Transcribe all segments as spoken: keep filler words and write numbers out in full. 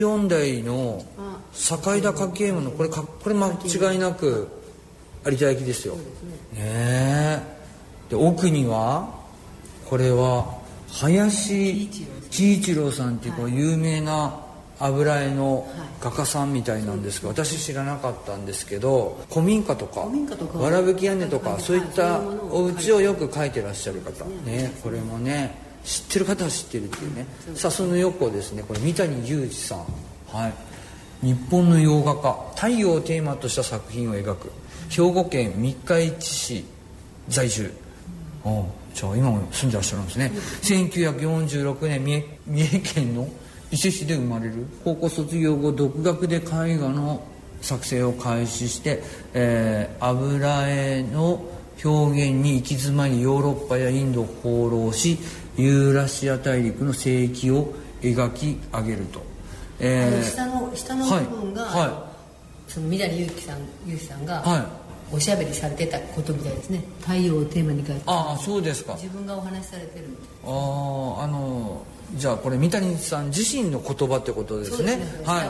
よん代の堺田家系のこれかこれ間違いなく有田焼ですよ。ねえ。で奥にはこれは林喜一郎さんっていうこう有名な油絵の画家さんみたいなんですが、私知らなかったんですけど、古民家とかわらぶき屋根とかそういったお家をよく描いてらっしゃる方ね。これもね知ってる方は知ってるっていうね。さあその横ですね、これ三谷裕二さん、はい、日本の洋画家、太陽をテーマとした作品を描く、兵庫県三日市市在住、ああじゃあ今も住んでらっしゃるんですね。せんきゅうひゃくよんじゅうろくねん三重、三重県の伊勢市で生まれる。高校卒業後独学で絵画の作成を開始して、えー、油絵の表現に行き詰まりヨーロッパやインドを放浪し、ユーラシア大陸の世紀を描き上げると、 えー、あの下の下の部分が、はいはい、その三谷裕樹さん裕樹さんが、はい、おしゃべりされてたことみたいですね。太陽をテーマに書いて、 ああそうですか。 自分がお話しされてるみたいです。 あああのじゃあこれ三谷さん自身の言葉ってことですね。はい。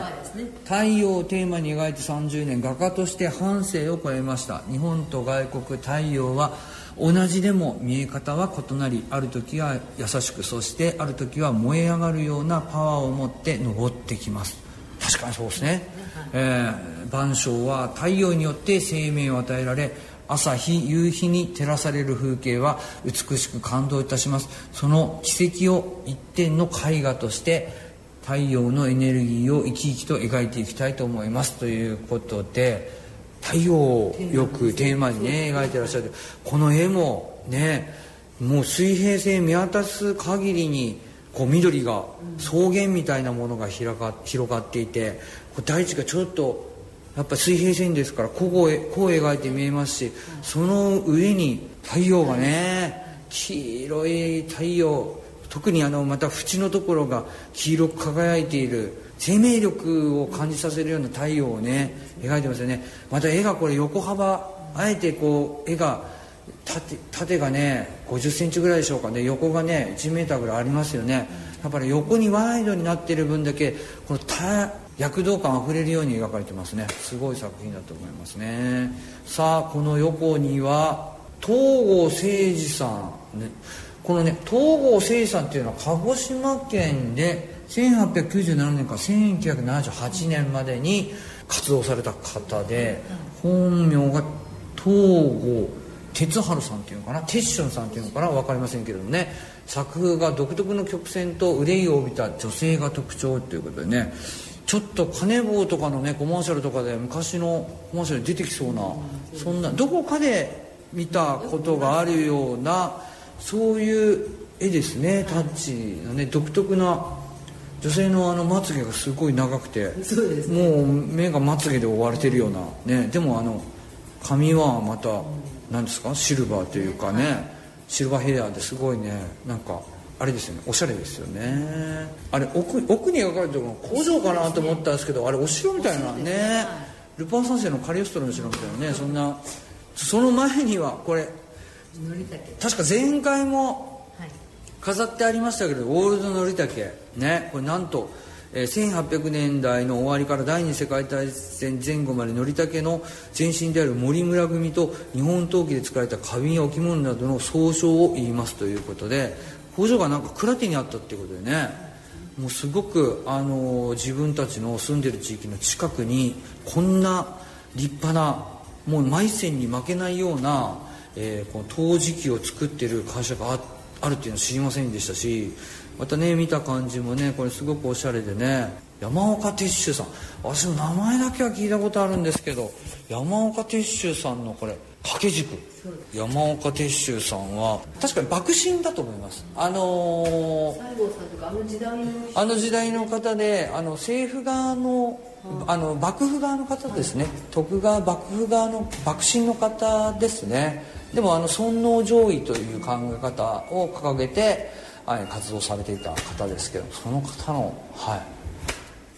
太陽をテーマに描いてさんじゅうねん、画家として半生を超えました。日本と外国、太陽は同じでも見え方は異なり、ある時は優しく、そしてある時は燃え上がるようなパワーを持って昇ってきます。確かにそうですね。えー、万象は太陽によって生命を与えられ、朝日夕日に照らされる風景は美しく感動いたします。その奇跡を一点の絵画として太陽のエネルギーを生き生きと描いていきたいと思いますということで、太陽をよくテーマにね描いてらっしゃる。この絵もね、もう水平線見渡す限りにこう緑が草原みたいなものが広がっていて、大地がちょっとやっぱ水平線ですからこうこう描いて見えますし、その上に太陽がね、黄色い太陽、特にあのまた縁のところが黄色く輝いている、生命力を感じさせるような太陽をね描いてますよね。また絵がこれ横幅、あえてこう絵が 縦, 縦がねごじゅっセンチぐらいでしょうかね、横がねいちメーターぐらいありますよね。やっぱり横にワイドになっている分だけこの躍動感あふれるように描かれてますね。すごい作品だと思いますね。さあこの横には東郷誠二さん、ね、このね東郷誠二さんっていうのは鹿児島県でせんはっぴゃくきゅうじゅうななねんからせんきゅうひゃくななじゅうはちねんまでに活動された方で、本名が東郷哲治さんっていうのかな、鉄春さんっていうのかな、分かりませんけどもね、作風が独特の曲線と憂いを帯びた女性が特徴ということでね、ちょっと金棒とかのねコマーシャルとかで昔のコマーシャルに出てきそうな、そんなどこかで見たことがあるようなそういう絵ですね。タッチのね独特な女性のあのまつげがすごい長くて、 そうですね、 もう目がまつげで覆われてるようなね。でもあの髪はまた何ですか、シルバーというかね、シルバーヘアですごいね、なんかあれですよね、おしゃれですよね。あれ 奥, 奥に描かれてるの工場かなと思ったんですけど、あれお城みたいなね、ルパン三世のカリオストロの城みたいなね、そんな。その前にはこれ確か前回も飾ってありましたけど、オールドのりたけね、これなんと、えー、せんはっぴゃくねんだいの終わりから第二次世界大戦前後までのりたけの前身である森村組と日本陶器で作られた花瓶や置物などの総称を言いますということで、工場がなんか蔵手にあったっていうことでね、もうすごく、あのー、自分たちの住んでる地域の近くにこんな立派なもう埋線に負けないような、えー、この陶磁器を作ってる会社があってあるっていうのは知りませんでしたし、またね見た感じもねこれすごくおしゃれでね、山岡鉄舟さん、私の名前だけは聞いたことあるんですけど、山岡鉄舟さんのこれ掛け軸、山岡鉄舟さんは確かに幕臣だと思います。あのー、 西郷さんとかあの時代のあの時代の方で、あの政府側のあの幕府側の方ですね、徳川幕府側の幕臣の方ですね。でもあの尊皇攘夷という考え方を掲げて、はい、活動されていた方ですけど、その方の、はい、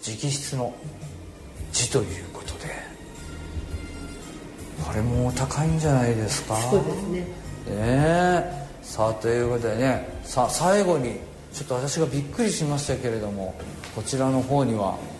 直筆の字ということで、これも高いんじゃないですか。 そうですね。 ねえ、さあということでね、さあ最後にちょっと私がびっくりしましたけれども、こちらの方には